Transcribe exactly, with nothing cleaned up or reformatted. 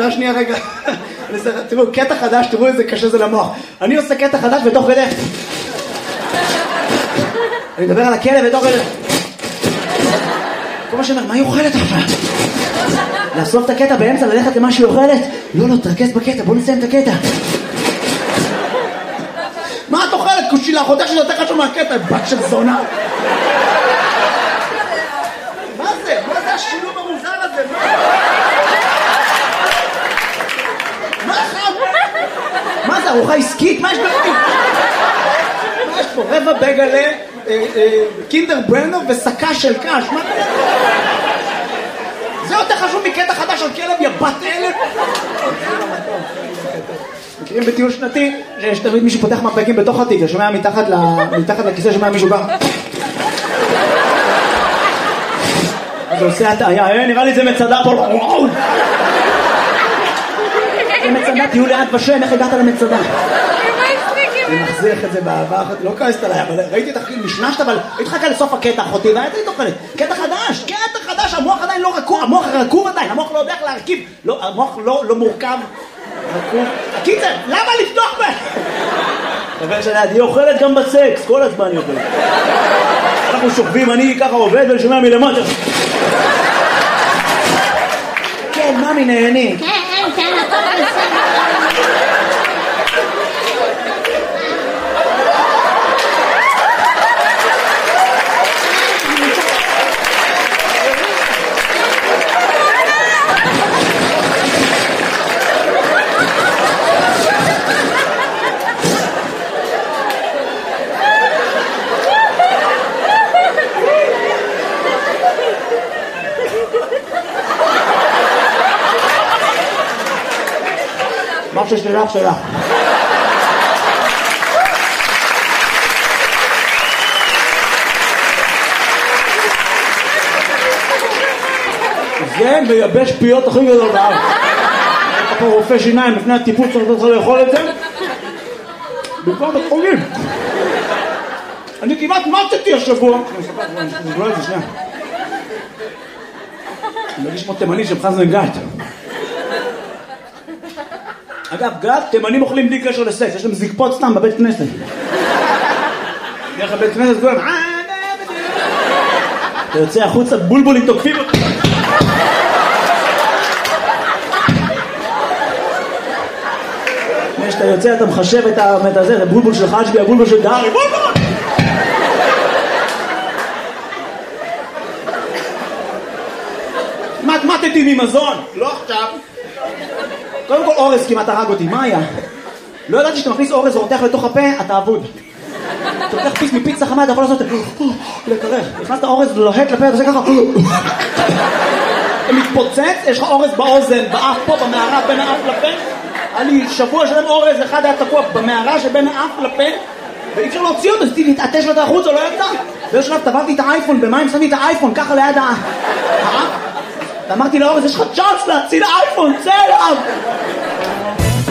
אפשר שנייה רגע. תראו, קטע חדש, תראו איזה קשה זה למוח. אני עושה קטע חדש בתוך כדי. אני מדבר על הכלב בתוך כדי. כל מה שאומר, מה היא אוכלת עכשיו? לאסוף את הקטע באמצע, ללכת למה שהיא אוכלת? לא, לא, תרכז בקטע, בוא נסיים את הקטע. מה את אוכלת? קושילה, חודש שזה יותר חשוב מהקטע, בת של זונה. מה זה? מה זה השילוב המוזר הזה? מה זה? מה זה? ארוחה עסקית? מה יש בלתי? מה יש פה? רבע בגלה, קינדר ברנו וסקה של קש. מה זה? זה יותר חשוב מקטע חדש על כלב, יא בת אלף. מכירים בטיול שנתי שיש תמיד מישהו פותח מפקים בתוך התיק, שומע מתחת לכיסא, שומע מישהו בא. אז עושה הטעיה, נראה לי זה מצדה פה. וואו! זה מצדה, תהיו לאט בשם, איך הגעת למצדה? אני מחזיך את זה בעבר, לא כעסת עליי, אבל ראיתי את הכי משנשת, אבל התחכה לסוף הקטע אחותי, והייתה לי תוכלת. קטע חדש, קטע חדש, המוח עדיין לא רכוב, המוח רקוב עדיין, המוח לא יודע איך להרכיב, המוח לא מורכב. קיצר, למה לפתוח בה? חבר שלי, היא אוכלת גם בסקס, כל הזמן היא אוכלת. אנחנו שוכבים, אני ככה עובד ושומע מלמטה. כן, ממי נהני. כן, כן, הכל בסדר. מה שיש לי לך שלה. זה מייבש פיות הכי גדול בארץ. אתה פה רופא שיניים לפני הטיפול צריך לאכול את זה. בכלל בתחולים. אני כמעט מתתי השבוע. אני לא את זה, שנייה. אני מרגיש כמו תימני שמך זה גת. אגב, גת, תימנים אוכלים בלי קשר לסקס, יש להם זקפות סתם בבית כנסת. דרך הבית כנסת כולם, אתה יוצא החוצה, בולבולים תוקפים אותי. כשאתה יוצא אתה מחשב את הזה, זה בולבול של חשבי, הבולבול של דהרי, בולבול! מתמטתי ממזון, לא עכשיו. קודם כל אורז כמעט הרג אותי, מה היה? לא ידעתי שאתה מכניס אורז ורותח לתוך הפה, אתה אבוד. אתה לוקח פיס מפיצה חמה, אתה יכול לעשות לקרח. נכנסת אורז לוהט לפה, אתה עושה ככה. אתה מתפוצץ, יש לך אורז באוזן, באף פה, במערה, בין האף לפה. היה לי שבוע שלם אורז, אחד היה תקוע במערה שבין האף לפה, ואי אפשר להוציא אותו, אז תתעטש לו את החוץ, או לא יצא. באיזשהו שלב טבעתי את האייפון, במים שמתי את האייפון, ככה ליד האף. אמרתי לאורז, יש לך צ'אנס להציל האייפון, צא אליו!